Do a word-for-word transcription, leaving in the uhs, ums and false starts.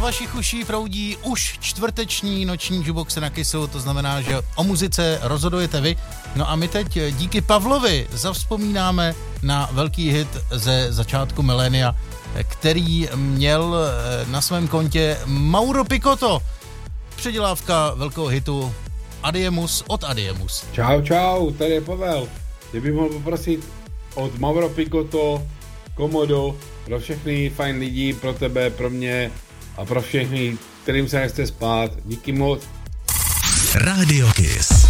vašich uší proudí už čtvrteční noční jukebox na Kissu, to znamená, že o muzice rozhodujete vy. No a my teď díky Pavlovi zavzpomínáme na velký hit ze začátku milénia, který měl na svém kontě Mauro Picotto. Předělávka velkého hitu Adiemus od Adiemus. Čau, čau, tady je Pavel. Kdybych mohl poprosit od Mauro Picotto, Komodo, pro všechny fajn lidi, pro tebe, pro mě a pro všechny, kterým se nechce spát. Díky moc. Radio Kiss.